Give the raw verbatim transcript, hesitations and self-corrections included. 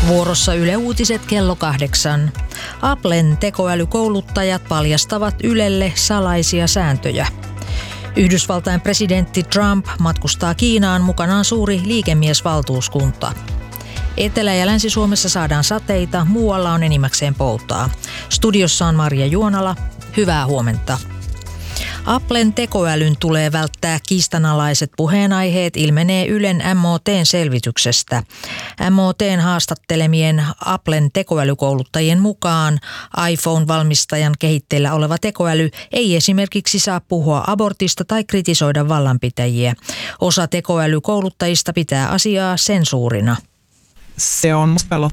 Vuorossa Yle Uutiset kello kahdeksan. Applen tekoälykouluttajat paljastavat Ylelle salaisia sääntöjä. Yhdysvaltain presidentti Trump matkustaa Kiinaan, mukanaan suuri liikemiesvaltuuskunta. Etelä- ja Länsi-Suomessa saadaan sateita, muualla on enimmäkseen poutaa. Studiossa on Marja Juonala. Hyvää huomenta. Applen tekoälyn tulee välttää kiistanalaiset puheenaiheet, ilmenee Ylen M O T:n selvityksestä. M O T:n haastattelemien Applen tekoälykouluttajien mukaan iPhone-valmistajan kehitteillä oleva tekoäly ei esimerkiksi saa puhua abortista tai kritisoida vallanpitäjiä. Osa tekoälykouluttajista pitää asiaa sensuurina. Se on musta